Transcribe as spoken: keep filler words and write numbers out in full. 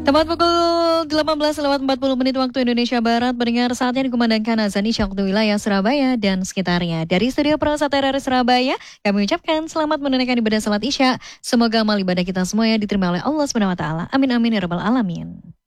Tepat pukul delapan belas lewat empat puluh menit waktu Indonesia Barat, mendengar saatnya dikumandangkan azan isya waktu wilayah Surabaya dan sekitarnya. Dari studio Prasata R R Surabaya, kami ucapkan selamat menunaikan ibadah salat isya. Semoga amal ibadah kita semua ya diterima oleh Allah subhanahu wa taala. Amin amin ya rabbal alamin.